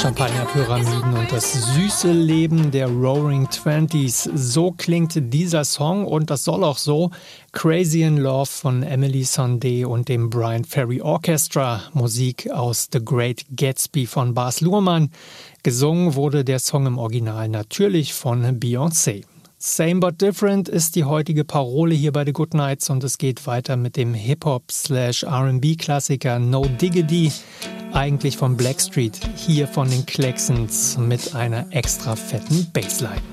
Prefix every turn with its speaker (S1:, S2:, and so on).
S1: Champagnerpyramiden und das süße Leben der Roaring Twenties. So klingt dieser Song und das soll auch so. Crazy in Love von Emily Sandé und dem Brian Ferry Orchestra. Musik aus The Great Gatsby von Baz Luhrmann. Gesungen wurde der Song im Original natürlich von Beyoncé. Same but different ist die heutige Parole hier bei The Good Nights und es geht weiter mit dem Hip-Hop/R&B-Klassiker No Diggity, eigentlich von Blackstreet, hier von den Klaxons mit einer extra fetten Bassline.